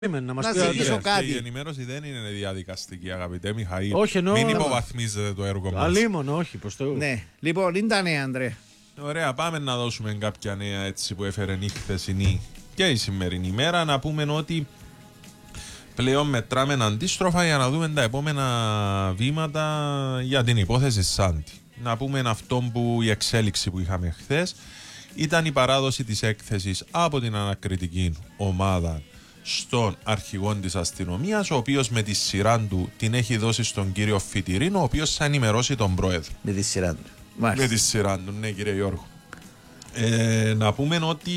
Να μας πει κάτι. Η ενημέρωση δεν είναι διαδικαστική, αγαπητέ Μιχαήλ. Όχι, εννοώ. Μην υποβαθμίζετε το έργο μας. Αλίμονο, όχι, προς το. Ναι. Λοιπόν, είναι τα νέα, Ανδρέ. Ωραία, πάμε να δώσουμε κάποια νέα έτσι που έφερε η χθεσινή και η σημερινή ημέρα. Να πούμε ότι πλέον μετράμε αντίστροφα για να δούμε τα επόμενα βήματα για την υπόθεση Σάντι. Να πούμε αυτό που η εξέλιξη που είχαμε χθες ήταν η παράδοση της έκθεσης από την ανακριτική ομάδα στον αρχηγό της αστυνομίας, ο οποίος με τη σειρά του την έχει δώσει στον κύριο Φιτηρίνο, ο οποίος θα ενημερώσει τον πρόεδρο. Με τη σειρά του. Με τη σειρά του, ναι, κύριε Γιώργο. Να πούμε ότι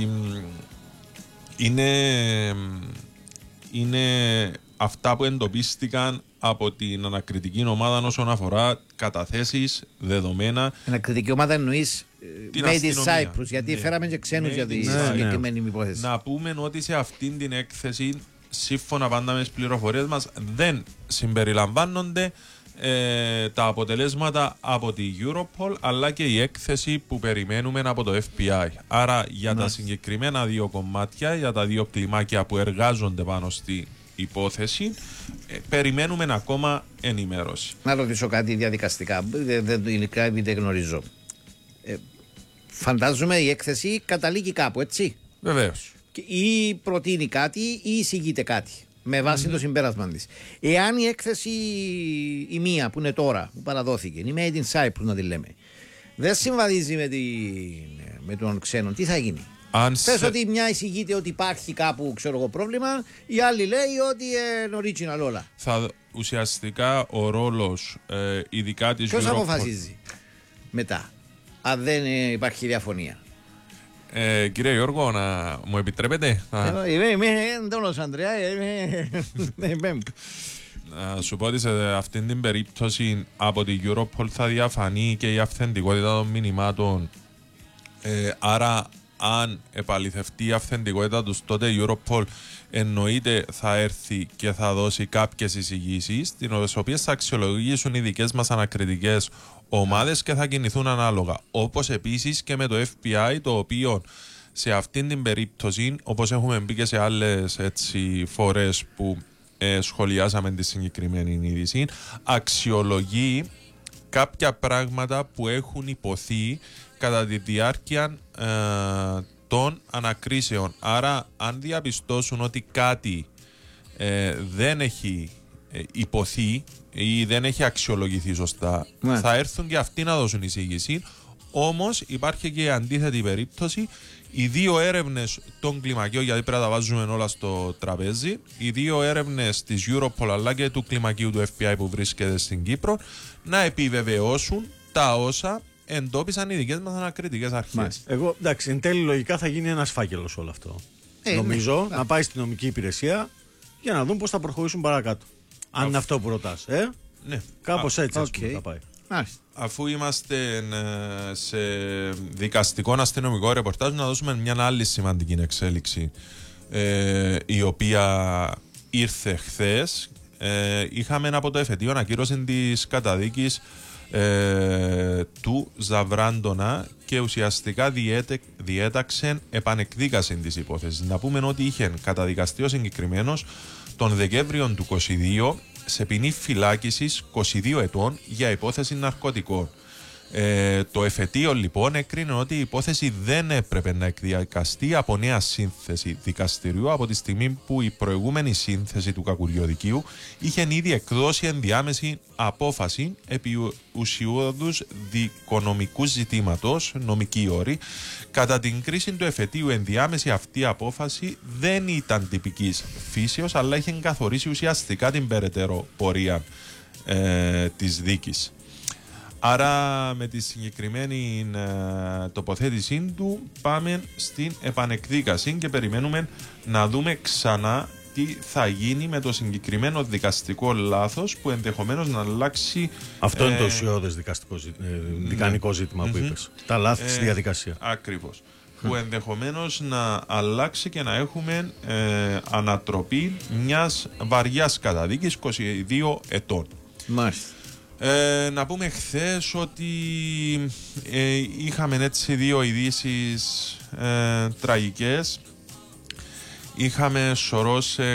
είναι αυτά που εντοπίστηκαν από την ανακριτική ομάδα όσον αφορά καταθέσεις, δεδομένα. Ανακριτική ομάδα εννοείς Made in Cyprus, γιατί ναι, φέραμε και ξένους για τη συγκεκριμένη υπόθεση. Να πούμε ότι σε αυτήν την έκθεση, σύμφωνα πάντα με τις πληροφορίες μας, δεν συμπεριλαμβάνονται τα αποτελέσματα από τη Europol, αλλά και η έκθεση που περιμένουμε από το FBI. Άρα για τα συγκεκριμένα δύο κομμάτια, για τα δύο κλιμάκια που εργάζονται πάνω στη υπόθεση, περιμένουμε ακόμα ενημέρωση. Να ρωτήσω κάτι διαδικαστικά, δεν γνωρίζω. Φαντάζομαι η έκθεση καταλήγει κάπου, έτσι. Βεβαίως. Ή προτείνει κάτι ή εισηγείται κάτι με βάση το συμπέρασμα της. Εάν η έκθεση η μία που είναι τώρα, που παραδόθηκε, η Made in Cyprus να τη λέμε, δεν συμβαδίζει με τον ξένο, τι θα γίνει? Πες ότι μια εισηγείται ότι υπάρχει κάπου, ξέρω εγώ, πρόβλημα, η άλλη λέει ότι είναι original όλα. Ουσιαστικά ο ρόλος ειδικά της Europol. Ποιος αποφασίζει μετά, αν δεν υπάρχει διαφωνία? Κύριε Γιώργο, να μου επιτρέπετε? Είμαι έντονος, Ανδρέα. Να σου πω ότι σε αυτήν την περίπτωση από την Europol θα διαφανεί και η αυθεντικότητα των μηνυμάτων. Άρα αν επαληθευτεί η αυθεντικότητα τους, τότε η Europol εννοείται θα έρθει και θα δώσει κάποιες εισηγήσεις, τις οποίες θα αξιολογήσουν οι δικές μας ανακριτικές ομάδες και θα κινηθούν ανάλογα. Όπως επίσης και με το FBI, το οποίο σε αυτήν την περίπτωση, όπως έχουμε μπει και σε άλλες φορές που σχολιάσαμε τη συγκεκριμένη είδηση, αξιολογεί κάποια πράγματα που έχουν υποθεί κατά τη διάρκεια των ανακρίσεων. Άρα αν διαπιστώσουν ότι κάτι δεν έχει υποθεί ή δεν έχει αξιολογηθεί σωστά, θα έρθουν και αυτοί να δώσουν εισήγηση. Όμως υπάρχει και η αντίθετη περίπτωση. Οι δύο έρευνες των κλιμακίων, γιατί πρέπει να τα βάζουμε όλα στο τραπέζι, οι δύο έρευνες της Europol αλλά και του κλιμακίου του FBI που βρίσκεται στην Κύπρο, να επιβεβαιώσουν τα όσα εντόπισαν οι δικές μας ανακριτικές αρχές. Εγώ, εντάξει, εν τέλει λογικά θα γίνει ένας φάκελος όλο αυτό. Νομίζω να πάει στην νομική υπηρεσία για να δουν πώς θα προχωρήσουν παρακάτω. Αν είναι αυτό που ρωτάς. Ναι. Κάπως έτσι ας πούμε θα πάει. Αφού είμαστε σε δικαστικό αστυνομικό ρεπορτάζ, να δώσουμε μια άλλη σημαντική εξέλιξη η οποία ήρθε χθες. Είχαμε από το εφετείο ανακύρωση της καταδίκης του Ζαβράντονα και ουσιαστικά διέταξε επανεκδίκαση της υπόθεσης. Να πούμε ότι είχε καταδικαστεί ο συγκεκριμένος τον Δεκέμβριο του 2022 σε ποινή φυλάκισης 22 ετών για υπόθεση ναρκωτικών. Το εφετείο λοιπόν έκρινε ότι η υπόθεση δεν έπρεπε να εκδικαστεί από νέα σύνθεση δικαστηρίου, από τη στιγμή που η προηγούμενη σύνθεση του κακουριοδικείου είχε ήδη εκδώσει ενδιάμεση απόφαση επί ουσιώδους δικονομικού ζητήματος, νομική όρη. Κατά την κρίση του εφετείου, ενδιάμεση αυτή απόφαση δεν ήταν τυπικής φύσεως, αλλά είχε καθορίσει ουσιαστικά την περαιτέρω πορεία της δίκης. Άρα με τη συγκεκριμένη τοποθέτησή του πάμε στην επανεκδίκαση και περιμένουμε να δούμε ξανά τι θα γίνει με το συγκεκριμένο δικαστικό λάθος που ενδεχομένως να αλλάξει. Αυτό είναι το ουσιώδες δικανικό ζήτημα που είπες. Τα λάθη στη διαδικασία. Ακριβώς. Που ενδεχομένως να αλλάξει και να έχουμε ανατροπή μιας βαριάς καταδίκης 22 ετών. Μάλιστα. Να πούμε χθες ότι είχαμε έτσι δύο ειδήσεις τραγικές. είχαμε σωρό σε